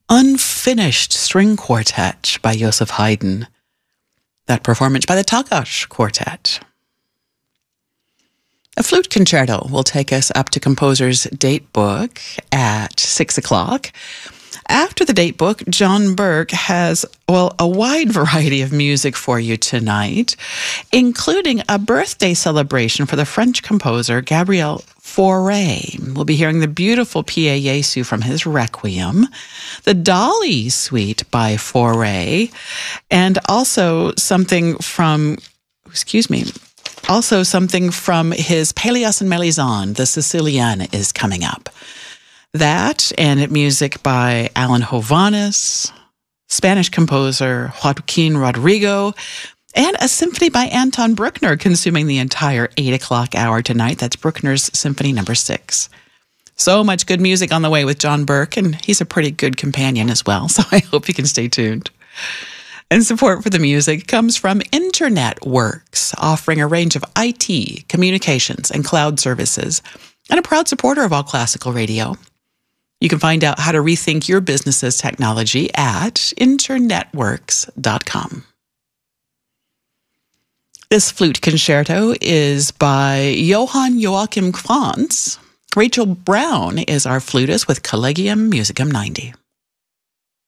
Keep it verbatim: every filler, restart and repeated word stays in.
Unfinished String Quartet by Joseph Haydn. That performance by the Takács Quartet. A flute concerto will take us up to composer's date book at six o'clock. After the date book, John Burke has, well, a wide variety of music for you tonight, including a birthday celebration for the French composer Gabriel Fauré. We'll be hearing the beautiful Pie Jesu from his Requiem, the Dolly Suite by Fauré, and also something from, excuse me, also something from his Pelléas and Mélisande, the Sicilian, is coming up. That and music by Alan Hovhaness, Spanish composer Joaquin Rodrigo, and a symphony by Anton Bruckner consuming the entire eight o'clock hour tonight. That's Bruckner's Symphony Number Six. So much good music on the way with John Burke, and he's a pretty good companion as well, so I hope you can stay tuned. And support for the music comes from Internet Works, offering a range of I T, communications, and cloud services, and a proud supporter of All Classical Radio. You can find out how to rethink your business's technology at internetworks dot com. This flute concerto is by Johann Joachim Kranz. Rachel Brown is our flutist with Collegium Musicum ninety.